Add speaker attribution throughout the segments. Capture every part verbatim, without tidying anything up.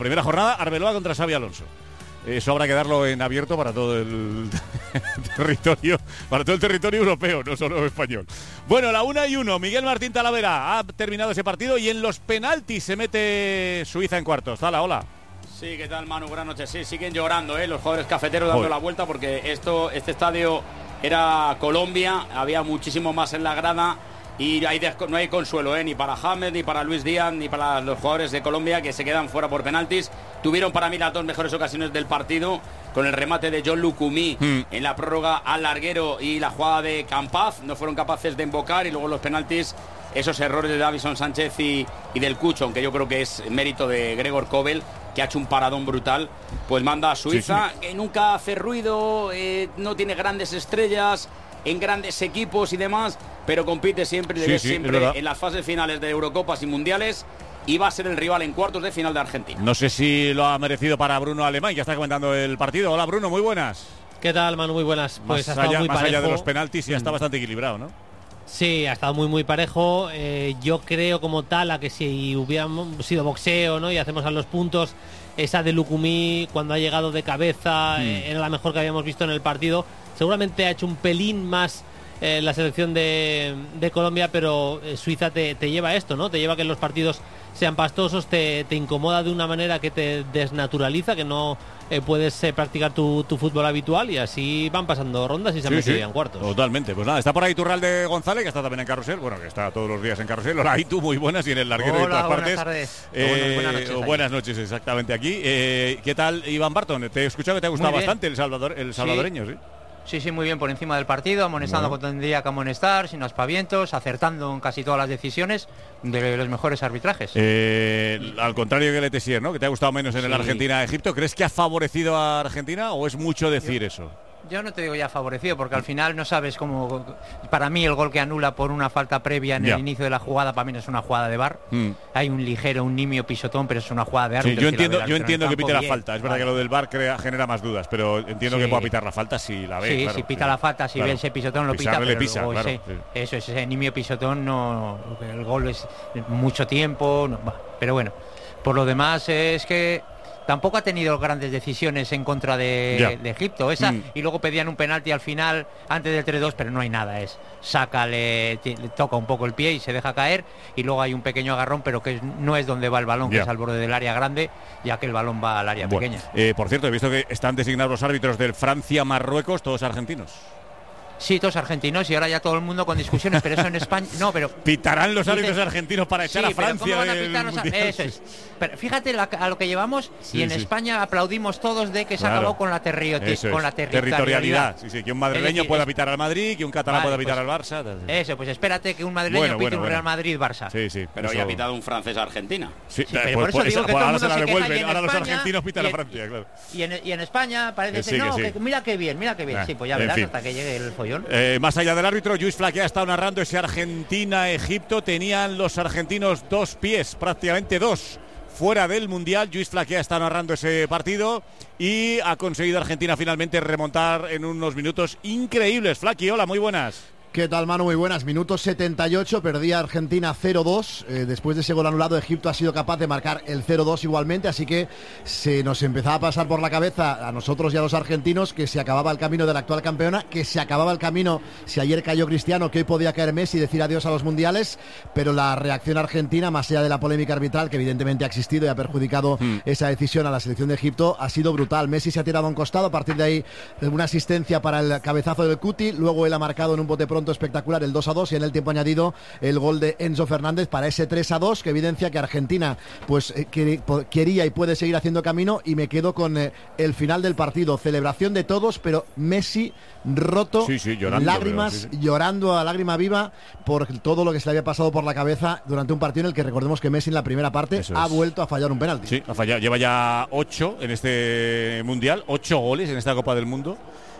Speaker 1: Primera jornada, Arbeloa contra Xabi Alonso. Eso habrá que darlo en abierto para todo el territorio, para todo el territorio europeo, no solo español. Bueno, la una y uno, Miguel Martín Talavera ha terminado ese partido y en los penaltis se mete Suiza en cuartos. Tala, hola.
Speaker 2: Sí, ¿qué tal, Manu? Buenas noches. Sí, siguen llorando, ¿eh? Los jugadores cafeteros dando
Speaker 1: Joder.
Speaker 2: la vuelta porque esto, este estadio era Colombia, había muchísimo más en la grada. Y hay de, no hay consuelo, ¿eh? Ni para James, ni para Luis Díaz, ni para los jugadores de Colombia que se quedan fuera por penaltis. Tuvieron para mí las dos mejores ocasiones del partido, con el remate de John Lucumí mm. en la prórroga al larguero y la jugada de Campaz. No fueron capaces de embocar, y luego los penaltis, esos errores de Davison Sánchez y, y del Cucho, aunque yo creo que es mérito de Gregor Kobel, que ha hecho un paradón brutal, pues manda a Suiza, sí, sí. que nunca hace ruido, eh, no tiene grandes estrellas en grandes equipos y demás, pero compite siempre,
Speaker 1: sí, sí,
Speaker 2: siempre en las fases finales de Eurocopas y Mundiales, y va a ser el rival en cuartos de final de Argentina.
Speaker 1: No sé si lo ha merecido para Bruno Alemán, que está comentando el partido. Hola, Bruno, muy buenas.
Speaker 3: ¿Qué tal, Manu? Muy buenas. Pues
Speaker 1: más
Speaker 3: ha
Speaker 1: allá,
Speaker 3: muy
Speaker 1: más
Speaker 3: parejo.
Speaker 1: allá de los penaltis, ya está bastante equilibrado, ¿no?
Speaker 3: Sí, ha estado muy muy parejo. Eh, yo creo como tal a que si hubiera sido boxeo, ¿no? Y hacemos a los puntos, esa de Lucumí cuando ha llegado de cabeza mm. eh, era la mejor que habíamos visto en el partido. Seguramente ha hecho un pelín más eh, la selección de, de Colombia, pero eh, Suiza te, te lleva a esto, ¿no? Te lleva a que los partidos sean pastosos, te, te incomoda de una manera que te desnaturaliza, que no eh, puedes eh, practicar tu, tu fútbol habitual, y así van pasando rondas y se han metido ya en cuartos.
Speaker 1: Totalmente. Pues nada, está por ahí Turralde González, que está también en Carrusel, bueno, que está todos los días en Carrusel. Hola, y tú, muy buenas, y en el larguero
Speaker 4: Hola,
Speaker 1: y en todas
Speaker 4: buenas
Speaker 1: partes.
Speaker 4: Tardes.
Speaker 1: Eh,
Speaker 4: bueno, buenas noches.
Speaker 1: o buenas noches, exactamente aquí. Eh, ¿Qué tal, Iván Barton? Te he escuchado que te ha gustado bastante el, Salvador, el salvadoreño, ¿sí?
Speaker 4: sí. Sí, sí, muy bien por encima del partido, amonestando bueno. cuando tendría que amonestar, sin aspavientos, acertando en casi todas las decisiones, de los mejores arbitrajes.
Speaker 1: Eh, al contrario que el Letessier, ¿no? Que te ha gustado menos en sí. el Argentina-Egipto. ¿Crees que ha favorecido a Argentina o es mucho decir
Speaker 4: Yo...
Speaker 1: eso?
Speaker 4: Yo no te digo ya favorecido, porque al final no sabes cómo... Para mí el gol que anula por una falta previa en ya. el inicio de la jugada, para mí no es una jugada de V A R. Mm. Hay un ligero, un nimio pisotón, pero es una jugada de árbitro.
Speaker 1: Sí, yo entiendo, yo entiendo que pite
Speaker 4: bien.
Speaker 1: la falta. Es verdad vale. que lo del V A R crea, genera más dudas, pero entiendo sí. que pueda pitar la falta si la ve.
Speaker 4: Sí,
Speaker 1: claro,
Speaker 4: si pita
Speaker 1: sí.
Speaker 4: la falta, si claro. ve ese pisotón lo
Speaker 1: Pisarle
Speaker 4: pita,
Speaker 1: le
Speaker 4: pero
Speaker 1: pisa, claro,
Speaker 4: ese,
Speaker 1: sí.
Speaker 4: eso es, ese nimio pisotón, no, el gol es mucho tiempo, no, pero bueno, por lo demás es que tampoco ha tenido grandes decisiones en contra de, de Egipto, esa mm. y luego pedían un penalti al final antes del tres dos, pero no hay nada, es saca, le, le toca un poco el pie y se deja caer, y luego hay un pequeño agarrón, pero que no es donde va el balón, yeah. que es al borde del área grande, ya que el balón va al área bueno. pequeña.
Speaker 1: Eh, por cierto, he visto que están designados los árbitros del Francia-Marruecos, todos argentinos.
Speaker 4: Sí, todos argentinos, y ahora ya todo el mundo con discusiones, pero eso en España... No, pero
Speaker 1: pitarán los árbitros argentinos para echar
Speaker 4: sí,
Speaker 1: a Francia.
Speaker 4: ¿cómo van a pitar los ar... Eso es. Pero fíjate la, a lo que llevamos, sí, y en sí. España aplaudimos todos de que se claro. acabó con la, terrioti...
Speaker 1: es.
Speaker 4: con la territorialidad.
Speaker 1: territorialidad. Sí, sí, que un madrileño decir, pueda
Speaker 4: es...
Speaker 1: pitar al Madrid, que un catalán
Speaker 4: vale,
Speaker 1: pueda pitar
Speaker 4: pues,
Speaker 1: al Barça.
Speaker 4: Eso, pues espérate que un madrileño
Speaker 1: bueno,
Speaker 4: pite
Speaker 1: bueno,
Speaker 4: un
Speaker 1: bueno.
Speaker 4: Real Madrid-Barça.
Speaker 1: Sí, sí.
Speaker 2: Pero ya ha pitado un francés-Argentina.
Speaker 1: Sí,
Speaker 4: sí, pero
Speaker 1: pues,
Speaker 4: por eso
Speaker 1: pues,
Speaker 4: digo que
Speaker 1: pues,
Speaker 4: todo
Speaker 1: ahora
Speaker 4: el
Speaker 1: se la
Speaker 4: mundo se
Speaker 1: devuelven, ahora los
Speaker 4: España,
Speaker 1: argentinos pitan
Speaker 4: y,
Speaker 1: a Francia, claro.
Speaker 4: Y en, y en España parece
Speaker 1: sí,
Speaker 4: que no,
Speaker 1: que sí.
Speaker 4: que mira qué bien, mira qué bien. Ah, sí, pues ya verás hasta que llegue el follón.
Speaker 1: Eh, más allá del árbitro, Lluís Flaquea ha estado narrando ese Argentina-Egipto. Tenían los argentinos dos pies, prácticamente dos, fuera del Mundial. Lluís Flaquea está narrando ese partido y ha conseguido Argentina finalmente remontar en unos minutos increíbles. Flaqui, hola, muy buenas.
Speaker 5: ¿Qué tal, Manu? Muy buenas. Minuto setenta y ocho, perdía Argentina cero dos. Eh, después de ese gol anulado, Egipto ha sido capaz de marcar el cero dos igualmente, así que se nos empezaba a pasar por la cabeza a nosotros y a los argentinos que se acababa el camino de la actual campeona, que se acababa el camino si ayer cayó Cristiano, que hoy podía caer Messi y decir adiós a los mundiales, pero la reacción argentina, más allá de la polémica arbitral que evidentemente ha existido y ha perjudicado mm. esa decisión a la selección de Egipto, ha sido brutal. Messi se ha tirado a un costado, a partir de ahí una asistencia para el cabezazo del Cuti, luego él ha marcado en un bote pronto espectacular el dos a dos y en el tiempo añadido el gol de Enzo Fernández para ese tres a dos, que evidencia que Argentina pues eh, que, quería y puede seguir haciendo camino. Y me quedo con eh, el final del partido, celebración de todos, pero Messi roto,
Speaker 1: sí, sí, llorando,
Speaker 5: lágrimas,
Speaker 1: pero, sí, sí.
Speaker 5: llorando a lágrima viva por todo lo que se le había pasado por la cabeza durante un partido en el que recordemos que Messi en la primera parte Eso ha es. vuelto a fallar un penalti.
Speaker 1: Sí, ha fallado, lleva ya ocho en este Mundial, ocho goles en esta Copa del Mundo.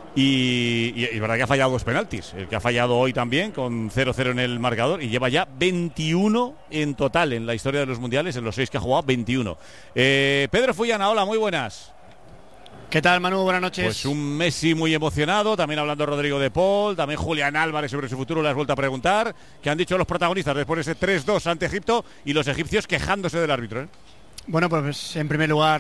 Speaker 1: Y, y, y verdad que ha fallado dos penaltis, el que ha fallado hoy también con cero cero en el marcador, y lleva ya veintiuno en total en la historia de los mundiales, en los seis que ha jugado, veintiuno. eh, Pedro Fullana, hola, muy buenas.
Speaker 6: ¿Qué tal, Manu? Buenas noches.
Speaker 1: Pues un Messi muy emocionado, también hablando Rodrigo de Paul, también Julián Álvarez sobre su futuro, le has vuelto a preguntar. ¿Qué han dicho los protagonistas después de ese tres dos ante Egipto y los egipcios quejándose del árbitro? ¿eh?
Speaker 6: Bueno, pues en primer lugar